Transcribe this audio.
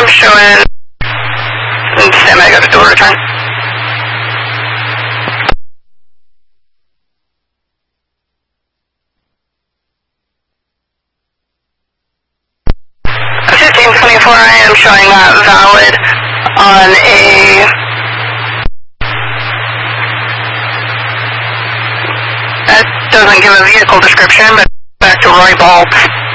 I'm showing. Stand by, go to door return. I am showing that valid on a that doesn't give a vehicle description, but back to Roy Baltz.